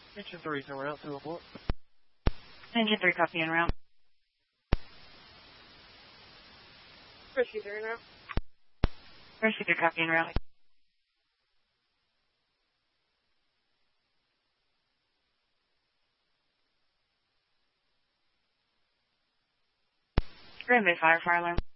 Engine 3, so we're out to a port. Engine 3, copy en route. Rescue 3 en route. Rescue 3, copy en route. Grand Bay Fire alarm.